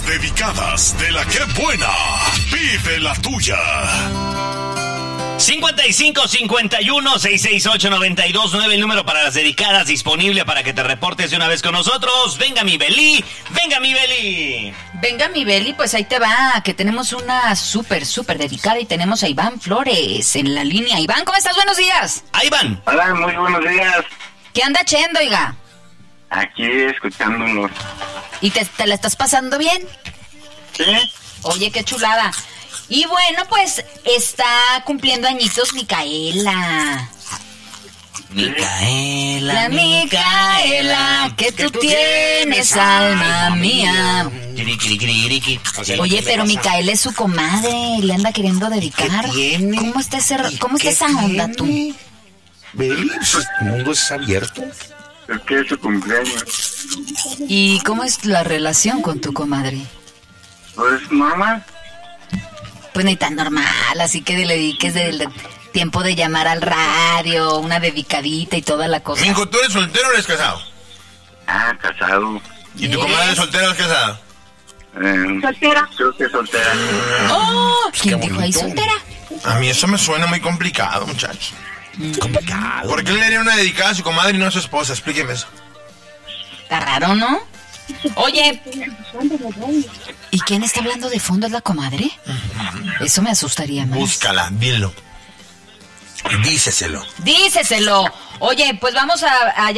dedicadas de la que buena. Pide la tuya. 5551-668-9299, el número para las dedicadas disponible para que te reportes de una vez con nosotros. Venga mi Beli, venga mi Beli. Venga mi Beli, pues ahí te va, que tenemos una súper dedicada y tenemos a Iván Flores en la línea. Iván, ¿cómo estás? Buenos días. Iván. Hola, muy buenos días. ¿Qué anda echando, oiga? Aquí escuchándonos. ¿Y te la estás pasando bien? ¿Sí? Oye, qué chulada. Y bueno, pues está cumpliendo añitos Micaela. Micaela, Micaela, que tú tienes, alma mía. Oye, pero Micaela es su comadre, le anda queriendo dedicar. ¿Cómo está esa onda tú? Beli, pues el mundo es abierto. Es que es su cumpleaños. ¿Y cómo es la relación con tu comadre? Pues normal. Pues ni tan normal, así que le dediques del tiempo de llamar al radio, una dedicadita y toda la cosa. Mingo, ¿tú eres soltero o eres casado? Ah, casado. ¿Y tu comadre es soltera o es casada? Soltera. Creo que soltera. ¡Oh! ¿Quién dijo ahí soltera? A mí eso me suena muy complicado, muchachos. Complicado. ¿Por qué le haría una dedicada a su comadre y no a su esposa? Explíqueme eso. Está raro, ¿no? Oye, ¿y quién está hablando de fondo? ¿Es la comadre? Eso me asustaría más. Búscala, dilo. Díceselo. Díceselo. Oye, pues vamos a